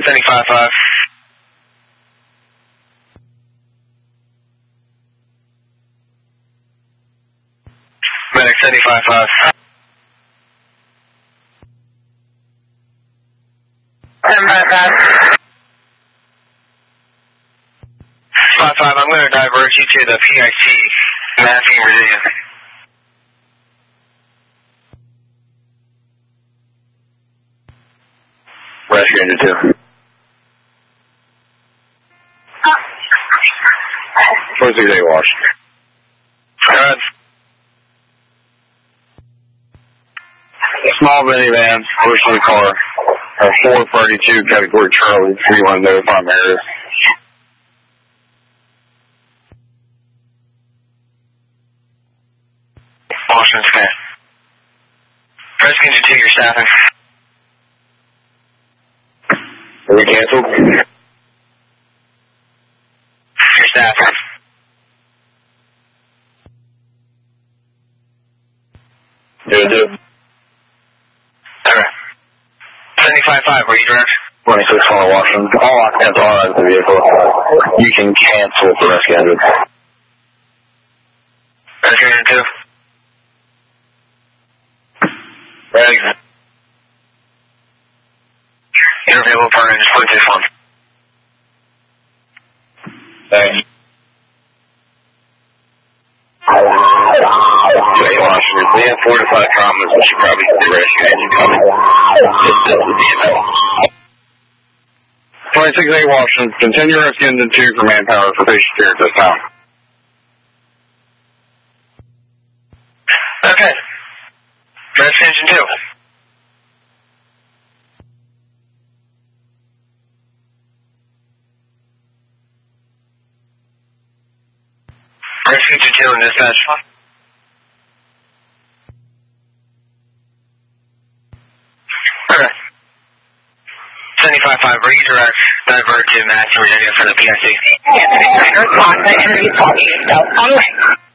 75.5. Medic 75.5. 10.5. 5.5, I'm going to divert you to the PIC, Massey, Virginia. Rescue Engine 2. 26A wash. Alright. Small minivan, motion car, 432 category Charlie, 31 notify area. Washington scan. Rescue Engine 2, you're staffing. Are we canceled? You're staffing. Do. Okay. 75.5, where you direct? 26 on Washington. All occupants are out of the vehicle. You can cancel the rescue engine. Rescue Engine 2. Ready. You're available for engine 421. Thanks. Washington, we have 4 to 5 traumas, we should probably get the rescue engine coming. Just the vehicle. 26A Washington, continue rescue engine 2 for manpower for patient care at this time. Okay. Rescue Engine 2. Rescue Engine 2 in dispatch. Okay. 75.5, redirect, divert to Massey, Virginia for the PIC. Yes, contact energy 40, so,